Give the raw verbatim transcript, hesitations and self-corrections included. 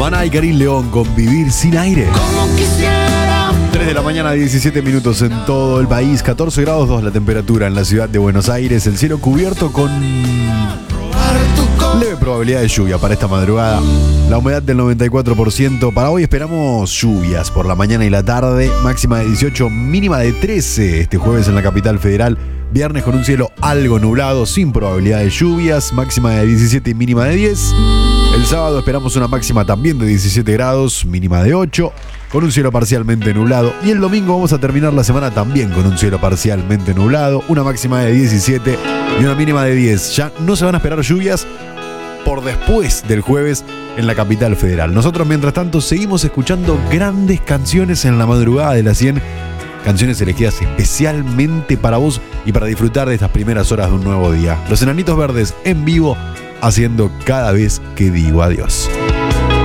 Maná y Karim León con Vivir sin aire. Como quisiera. tres de la mañana, diecisiete minutos en todo el país. catorce grados dos la temperatura en la ciudad de Buenos Aires. El cielo cubierto con leve probabilidad de lluvia para esta madrugada. La humedad del noventa y cuatro por ciento. Para hoy esperamos lluvias por la mañana y la tarde. Máxima de dieciocho, mínima de trece este jueves en la capital federal. Viernes con un cielo algo nublado, sin probabilidad de lluvias. Máxima de diecisiete y mínima de diez. El sábado esperamos una máxima también de diecisiete grados, mínima de ocho, con un cielo parcialmente nublado. Y el domingo vamos a terminar la semana también con un cielo parcialmente nublado, una máxima de diecisiete y una mínima de diez. Ya no se van a esperar lluvias por después del jueves en la capital federal. Nosotros, mientras tanto, seguimos escuchando grandes canciones en la madrugada de las cien. Canciones elegidas especialmente para vos y para disfrutar de estas primeras horas de un nuevo día. Los Enanitos Verdes en vivo, haciendo Cada vez que digo adiós.